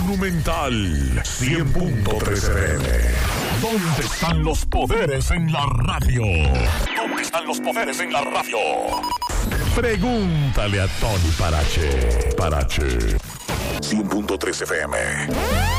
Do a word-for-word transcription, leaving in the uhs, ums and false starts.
Monumental cien punto tres F M. ¿Dónde están los poderes en la radio? ¿Dónde están los poderes en la radio? Pregúntale a Tony Parache. Parache. cien punto tres F M.